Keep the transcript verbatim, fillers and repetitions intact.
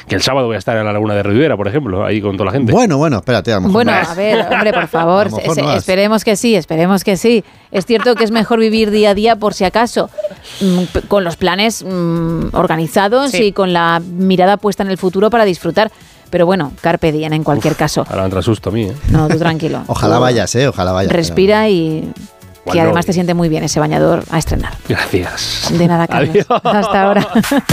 Que el sábado voy a estar en la Laguna de Ribera, por ejemplo, ahí con toda la gente. Bueno, bueno, espérate, a lo mejor Bueno, no vas. a ver, hombre, por favor, A lo mejor es- no vas. esperemos que sí, esperemos que sí. Es cierto que es mejor vivir día a día por si acaso, mm, p- con los planes mm, organizados Sí. y con la mirada puesta en el futuro para disfrutar. Pero bueno, carpe diem en cualquier caso. Ahora me entra susto a mí, ¿eh? No, tú tranquilo. Ojalá Tú vayas, ¿eh? Ojalá vayas. Respira y que Bueno. además te siente muy bien ese bañador a estrenar. Gracias. De nada, Carlos. Adiós. Hasta ahora.